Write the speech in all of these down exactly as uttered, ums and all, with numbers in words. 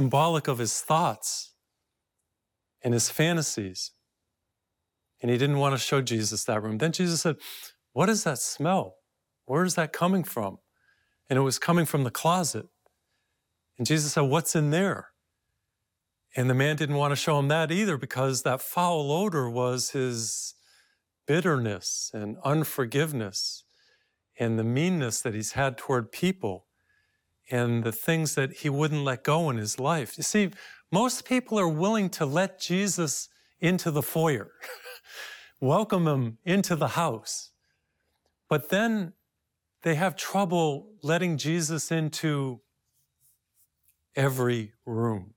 symbolic of his thoughts and his fantasies. And he didn't want to show Jesus that room. Then Jesus said, what is that smell? Where is that coming from? And it was coming from the closet. And Jesus said, what's in there? And the man didn't want to show him that either, because that foul odor was his bitterness and unforgiveness and the meanness that he's had toward people and the things that he wouldn't let go in his life. You see, most people are willing to let Jesus into the foyer, welcome him into the house, but then they have trouble letting Jesus into every room.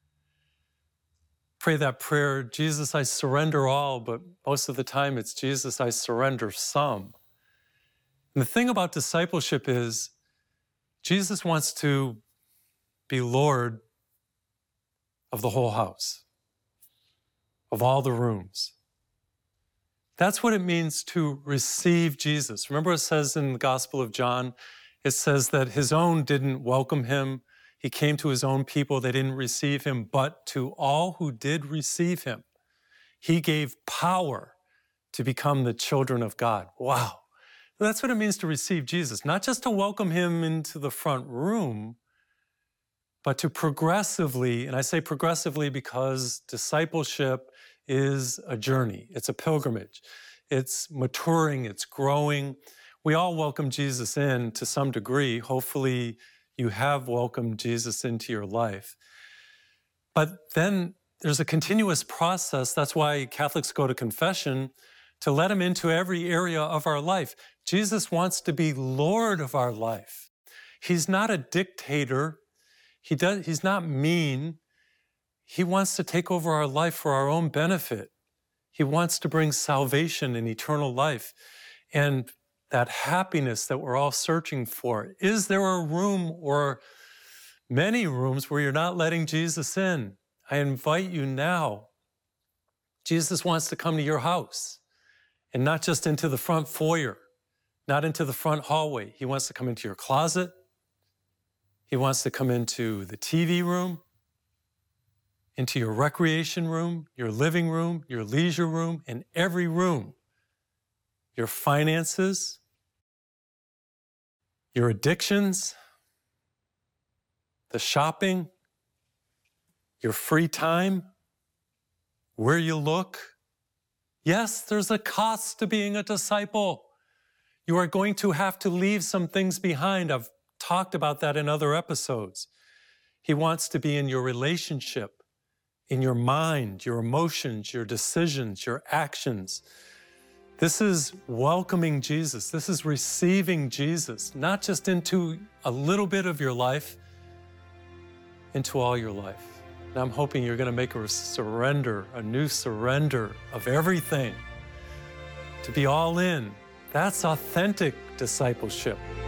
Pray that prayer, Jesus, I surrender all, but most of the time it's Jesus, I surrender some. And the thing about discipleship is Jesus wants to be Lord of the whole house, of all the rooms. That's what it means to receive Jesus. Remember it says in the Gospel of John, it says that his own didn't welcome him. He came to his own people, they didn't receive him, but to all who did receive him, he gave power to become the children of God. Wow. That's what it means to receive Jesus, not just to welcome him into the front room, but to progressively, and I say progressively because discipleship is a journey. It's a pilgrimage. It's maturing, it's growing. We all welcome Jesus in to some degree. Hopefully you have welcomed Jesus into your life. But then there's a continuous process. That's why Catholics go to confession, to let him into every area of our life. Jesus wants to be Lord of our life. He's not a dictator. He does, he's not mean. He wants to take over our life for our own benefit. He wants to bring salvation and eternal life and that happiness that we're all searching for. Is there a room or many rooms where you're not letting Jesus in? I invite you now. Jesus wants to come to your house and not just into the front foyer, not into the front hallway. He wants to come into your closet. He wants to come into the T V room, into your recreation room, your living room, your leisure room, and every room. Your finances, your addictions, the shopping, your free time, where you look. Yes, there's a cost to being a disciple. You are going to have to leave some things behind. I've talked about that in other episodes. He wants to be in your relationship, in your mind, your emotions, your decisions, your actions. This is welcoming Jesus. This is receiving Jesus, not just into a little bit of your life, into all your life. And I'm hoping you're going to make a surrender, a new surrender of everything, to be all in. That's authentic discipleship.